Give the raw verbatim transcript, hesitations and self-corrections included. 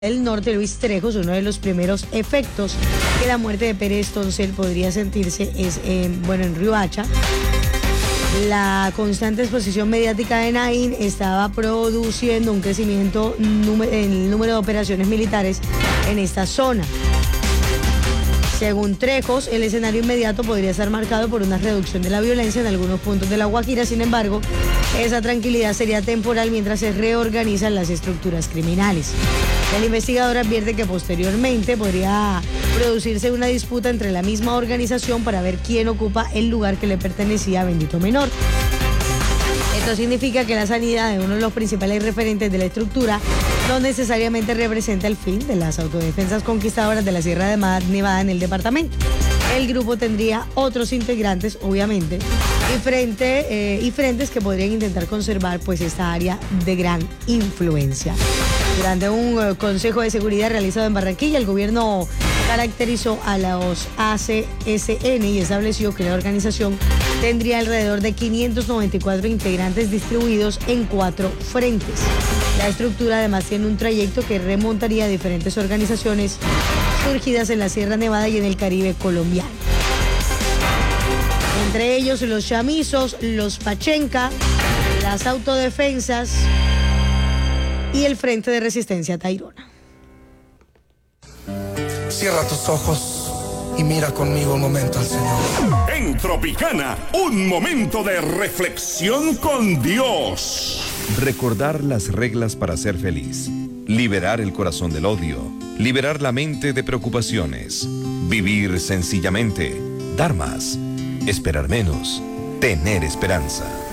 del Norte, Luis Trejos, uno de los primeros efectos que la muerte de Pérez Toncel podría sentirse es en, bueno, en Riohacha. La constante exposición mediática de Naim estaba produciendo un crecimiento en el número de operaciones militares en esta zona. Según Trejos, el escenario inmediato podría estar marcado por una reducción de la violencia en algunos puntos de La Guajira. Sin embargo, esa tranquilidad sería temporal mientras se reorganizan las estructuras criminales. El investigador advierte que posteriormente podría producirse una disputa entre la misma organización para ver quién ocupa el lugar que le pertenecía a Bendito Menor. Esto significa que la sanidad de uno de los principales referentes de la estructura no necesariamente representa el fin de las autodefensas conquistadoras de la Sierra de Nevada en el departamento. El grupo tendría otros integrantes, obviamente, y, frente, eh, y frentes que podrían intentar conservar pues esta área de gran influencia. Durante un uh, consejo de seguridad realizado en Barranquilla, el gobierno caracterizó a los A C S N y estableció que la organización tendría alrededor de quinientos noventa y cuatro integrantes distribuidos en cuatro frentes. La estructura además tiene un trayecto que remontaría a diferentes organizaciones surgidas en la Sierra Nevada y en el Caribe colombiano. Entre ellos los chamizos, los pachenca, las autodefensas y el Frente de Resistencia Tairona. Cierra tus ojos y mira conmigo un momento al Señor. En Tropicana, un momento de reflexión con Dios. Recordar las reglas para ser feliz. Liberar el corazón del odio. Liberar la mente de preocupaciones. Vivir sencillamente. Dar más. Esperar menos. Tener esperanza.